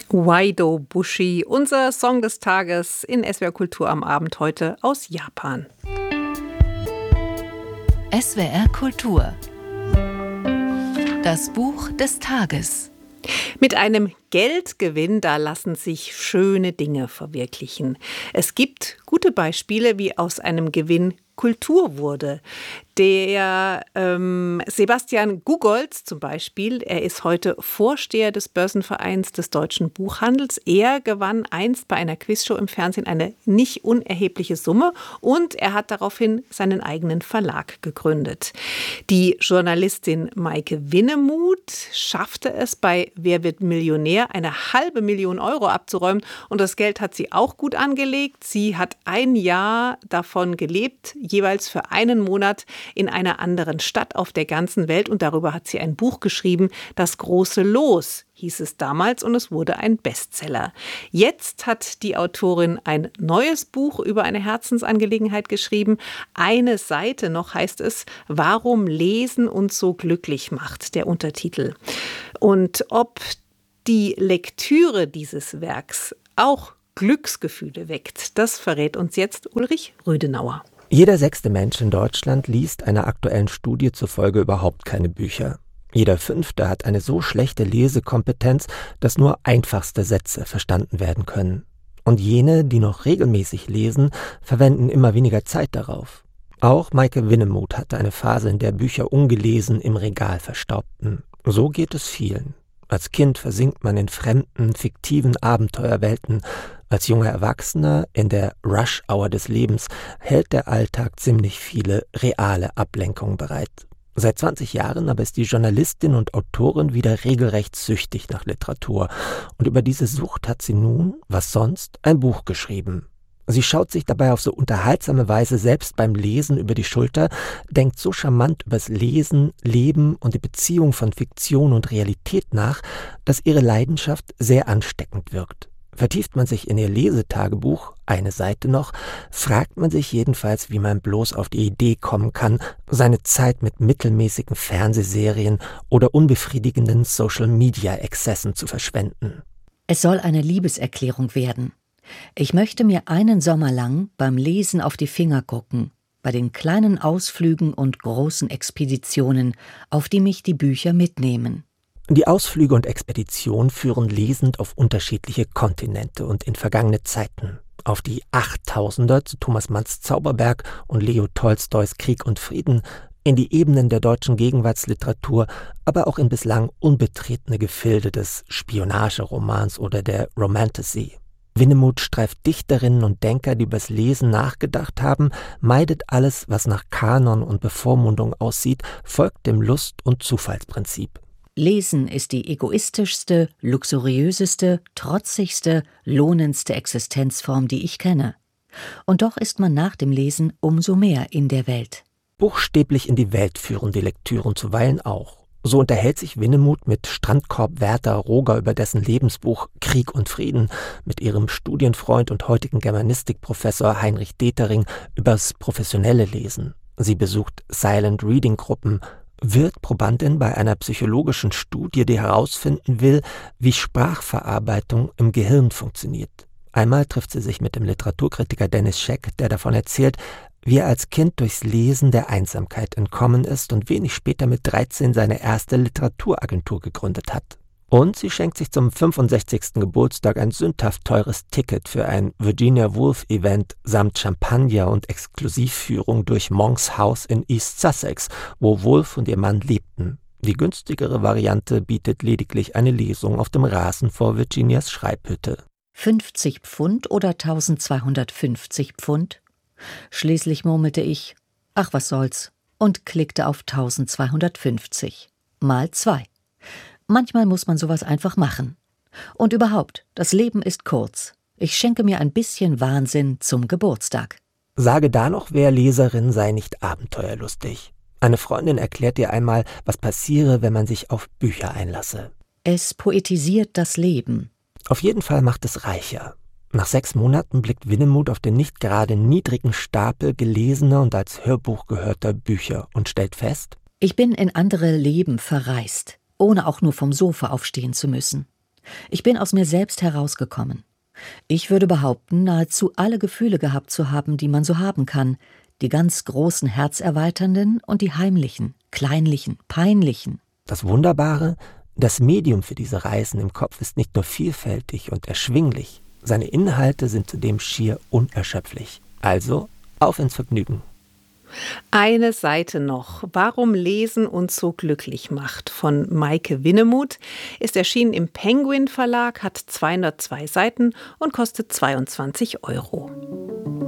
Waido Bushi, unser Song des Tages in SWR Kultur am Abend heute aus Japan. SWR Kultur. Das Buch des Tages. Mit einem Geldgewinn, da lassen sich schöne Dinge verwirklichen. Es gibt gute Beispiele, wie aus einem Gewinn Kultur wurde. Der Sebastian Gugolz zum Beispiel, er ist heute Vorsteher des Börsenvereins des Deutschen Buchhandels. Er gewann einst bei einer Quizshow im Fernsehen eine nicht unerhebliche Summe und er hat daraufhin seinen eigenen Verlag gegründet. Die Journalistin Maike Winnemuth schaffte es bei Wer wird Millionär, 500.000 Euro abzuräumen und das Geld hat sie auch gut angelegt. Sie hat ein Jahr davon gelebt, jeweils für einen Monat in einer anderen Stadt auf der ganzen Welt. Und darüber hat sie ein Buch geschrieben, Das große Los hieß es damals und es wurde ein Bestseller. Jetzt hat die Autorin ein neues Buch über eine Herzensangelegenheit geschrieben. Eine Seite noch heißt es, Warum Lesen uns so glücklich macht, der Untertitel. Und ob die Lektüre dieses Werks auch Glücksgefühle weckt, das verrät uns jetzt Ulrich Rüdenauer. Jeder 6. Mensch in Deutschland liest einer aktuellen Studie zufolge überhaupt keine Bücher. Jeder 5. hat eine so schlechte Lesekompetenz, dass nur einfachste Sätze verstanden werden können. Und jene, die noch regelmäßig lesen, verwenden immer weniger Zeit darauf. Auch Maike Winnemuth hatte eine Phase, in der Bücher ungelesen im Regal verstaubten. So geht es vielen. Als Kind versinkt man in fremden, fiktiven Abenteuerwelten. Als junger Erwachsener in der Rush-Hour des Lebens hält der Alltag ziemlich viele reale Ablenkungen bereit. Seit 20 Jahren aber ist die Journalistin und Autorin wieder regelrecht süchtig nach Literatur. Und über diese Sucht hat sie nun, was sonst, ein Buch geschrieben. Sie schaut sich dabei auf so unterhaltsame Weise selbst beim Lesen über die Schulter, denkt so charmant übers Lesen, Leben und die Beziehung von Fiktion und Realität nach, dass ihre Leidenschaft sehr ansteckend wirkt. Vertieft man sich in ihr Lesetagebuch, eine Seite noch, fragt man sich jedenfalls, wie man bloß auf die Idee kommen kann, seine Zeit mit mittelmäßigen Fernsehserien oder unbefriedigenden Social-Media-Exzessen zu verschwenden. Es soll eine Liebeserklärung werden. Ich möchte mir einen Sommer lang beim Lesen auf die Finger gucken, bei den kleinen Ausflügen und großen Expeditionen, auf die mich die Bücher mitnehmen. Die Ausflüge und Expeditionen führen lesend auf unterschiedliche Kontinente und in vergangene Zeiten. Auf die 8000er zu Thomas Manns Zauberberg und Leo Tolstois Krieg und Frieden, in die Ebenen der deutschen Gegenwartsliteratur, aber auch in bislang unbetretene Gefilde des Spionageromans oder der Romantasy. Winnemuth streift Dichterinnen und Denker, die übers Lesen nachgedacht haben, meidet alles, was nach Kanon und Bevormundung aussieht, folgt dem Lust- und Zufallsprinzip. Lesen ist die egoistischste, luxuriöseste, trotzigste, lohnendste Existenzform, die ich kenne. Und doch ist man nach dem Lesen umso mehr in der Welt. Buchstäblich in die Welt führen die Lektüren zuweilen auch. So unterhält sich Winnemuth mit Strandkorbwärter Roger über dessen Lebensbuch Krieg und Frieden, mit ihrem Studienfreund und heutigen Germanistikprofessor Heinrich Detering übers professionelle Lesen. Sie besucht Silent-Reading-Gruppen, wird Probandin bei einer psychologischen Studie, die herausfinden will, wie Sprachverarbeitung im Gehirn funktioniert. Einmal trifft sie sich mit dem Literaturkritiker Dennis Scheck, der davon erzählt, wie er als Kind durchs Lesen der Einsamkeit entkommen ist und wenig später mit 13 seine erste Literaturagentur gegründet hat. Und sie schenkt sich zum 65. Geburtstag ein sündhaft teures Ticket für ein Virginia Woolf-Event samt Champagner und Exklusivführung durch Monks Haus in East Sussex, wo Woolf und ihr Mann lebten. Die günstigere Variante bietet lediglich eine Lesung auf dem Rasen vor Virginias Schreibhütte. 50 Pfund oder 1250 Pfund? Schließlich murmelte ich, ach was soll's, und klickte auf 1250. Mal 2. Manchmal muss man sowas einfach machen. Und überhaupt, das Leben ist kurz. Ich schenke mir ein bisschen Wahnsinn zum Geburtstag. Sage da noch, wer Leserin sei nicht abenteuerlustig. Eine Freundin erklärt ihr einmal, was passiere, wenn man sich auf Bücher einlasse. Es poetisiert das Leben. Auf jeden Fall macht es reicher. Nach 6 Monaten blickt Winnemuth auf den nicht gerade niedrigen Stapel gelesener und als Hörbuch gehörter Bücher und stellt fest: Ich bin in andere Leben verreist, ohne auch nur vom Sofa aufstehen zu müssen. Ich bin aus mir selbst herausgekommen. Ich würde behaupten, nahezu alle Gefühle gehabt zu haben, die man so haben kann. Die ganz großen, herzerweiternden und die heimlichen, kleinlichen, peinlichen. Das Wunderbare, das Medium für diese Reisen im Kopf ist nicht nur vielfältig und erschwinglich, seine Inhalte sind zudem schier unerschöpflich. Also, auf ins Vergnügen. Eine Seite noch. Warum Lesen uns so glücklich macht von Maike Winnemuth ist erschienen im Penguin Verlag, hat 202 Seiten und kostet 22 €.